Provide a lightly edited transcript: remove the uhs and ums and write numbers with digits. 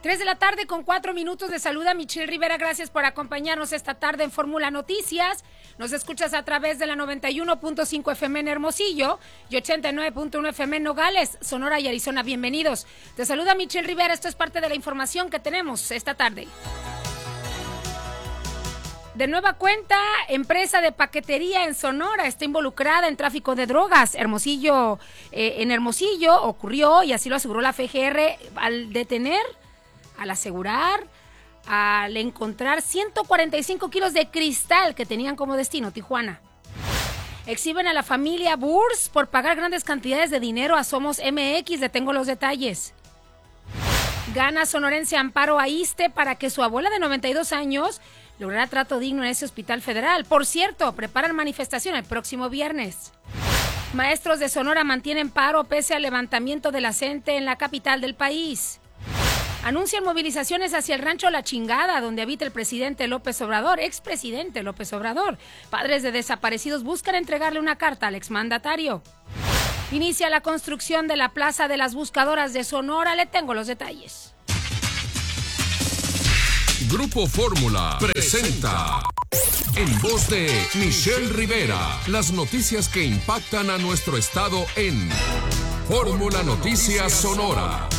3 de la tarde con 4 minutos. Les saluda Michelle Rivera. Gracias por acompañarnos esta tarde en Fórmula Noticias. Nos escuchas a través de la 91.5 FM en Hermosillo y 89.1 FM en Nogales, Sonora y Arizona. Bienvenidos. Te saluda Michelle Rivera. Esto es parte de la información que tenemos esta tarde. De nueva cuenta, empresa de paquetería en Sonora está involucrada en tráfico de drogas. En Hermosillo ocurrió, y así lo aseguró la FGR, al encontrar 145 kilos de cristal que tenían como destino Tijuana. Exhiben a la familia Burs por pagar grandes cantidades de dinero a Somos MX. Le tengo los detalles. Gana sonorense amparo a ISSSTE para que su abuela de 92 años logrará trato digno en ese hospital federal. Por cierto, preparan manifestación el próximo viernes. Maestros de Sonora mantienen paro pese al levantamiento de la CENTE en la capital del país. Anuncian movilizaciones hacia el rancho La Chingada, donde habita el expresidente López Obrador. Padres de desaparecidos buscan entregarle una carta al exmandatario. Inicia la construcción de la Plaza de las Buscadoras de Sonora. Le tengo los detalles. Grupo Fórmula presenta, en voz de Michelle Rivera, las noticias que impactan a nuestro estado en Fórmula Noticias Sonora.